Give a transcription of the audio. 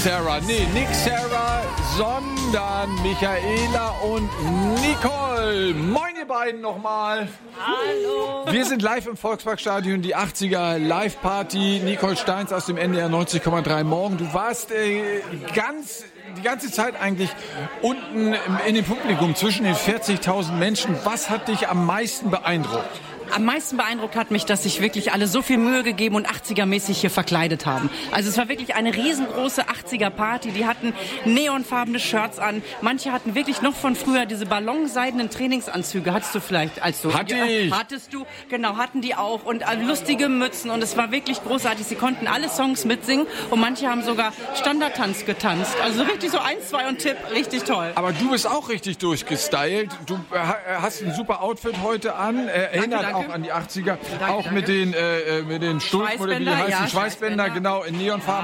Sarah. Nee, nicht Sarah, sondern Michaela und Nicole. Moin ihr beiden nochmal. Hallo. Wir sind live im Volksparkstadion, die 80er Live-Party. Nicole Steins aus dem NDR 90,3 Morgen. Du warst die ganze Zeit eigentlich unten in dem Publikum zwischen den 40.000 Menschen. Was hat dich am meisten beeindruckt? Am meisten beeindruckt hat mich, dass sich wirklich alle so viel Mühe gegeben und 80er-mäßig hier verkleidet haben. Also es war wirklich eine riesengroße 80er-Party. Die hatten neonfarbene Shirts an. Manche hatten wirklich noch von früher diese ballonseidenen Trainingsanzüge. Hattest du vielleicht? Hattest du? Genau, hatten die auch. Und lustige Mützen. Und es war wirklich großartig. Sie konnten alle Songs mitsingen. Und manche haben sogar Standardtanz getanzt. Also richtig so 1, 2 und Tipp. Richtig toll. Aber du bist auch richtig durchgestylt. Du hast ein super Outfit heute an. Erinnert danke. Auch an die 80er. Auch mit den Stulpen oder wie die heißen. Schweißbänder, genau, in Neonfarben.